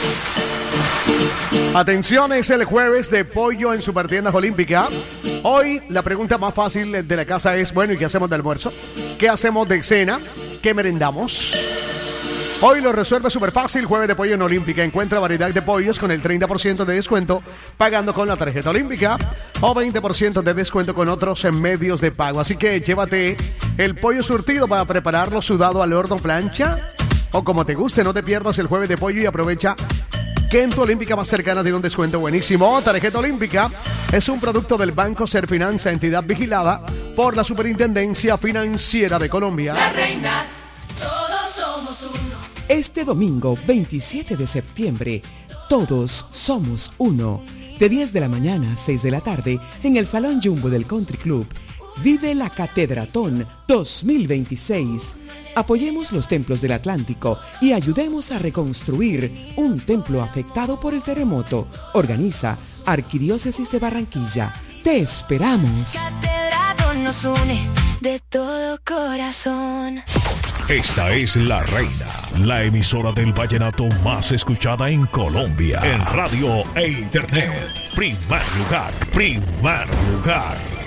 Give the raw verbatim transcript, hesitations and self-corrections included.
Atención, es el jueves de pollo en Supertiendas Olímpica. Hoy la pregunta más fácil de la casa es, bueno, ¿y qué hacemos de almuerzo? ¿Qué hacemos de cena? ¿Qué merendamos? Hoy lo resuelve súper fácil, jueves de pollo en Olímpica. Encuentra variedad de pollos con el treinta por ciento de descuento pagando con la tarjeta Olímpica o veinte por ciento de descuento con otros medios de pago. Así que llévate el pollo surtido para prepararlo sudado al horno, plancha o como te guste. No te pierdas el jueves de pollo y aprovecha que en tu Olímpica más cercana tiene un descuento buenísimo. Tarjeta Olímpica es un producto del Banco Serfinanza, entidad vigilada por la Superintendencia Financiera de Colombia. La reina, todos somos uno. Este domingo veintisiete de septiembre, todos somos uno. De diez de la mañana a seis de la tarde, en el Salón Jumbo del Country Club, vive la Catedratón dos mil veintiséis. Apoyemos los templos del Atlántico y ayudemos a reconstruir un templo afectado por el terremoto. Organiza Arquidiócesis de Barranquilla. Te esperamos. Catedratón nos une de todo corazón. Esta es La Reina, la emisora del vallenato más escuchada en Colombia. En radio e internet. Primer lugar, primer lugar.